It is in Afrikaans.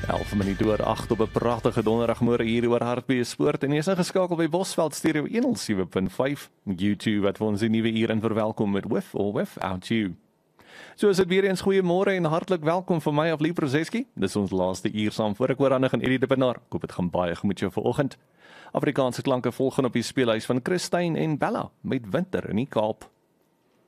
11 minute oor 8 op 'n pragtige donderdagmôre hier oor Hartbeespoort Sport en jy is ingeskakel by Bosveld Stereo 107.5. YouTube wat vir ons die nuwe uur in verwelkom met With or Without You. So is dit weer eens goeiemôre en hartlik welkom van my af Lee Prozeski. Dis ons laaste uur saam voor ek oorhandig aan Eddie de Benaar. Ek hoop dit gaan baie goed met jou vanoggend. Afrikaanse klanke volg op die speelhuis van Christine en Bella met Winter in die Kaap.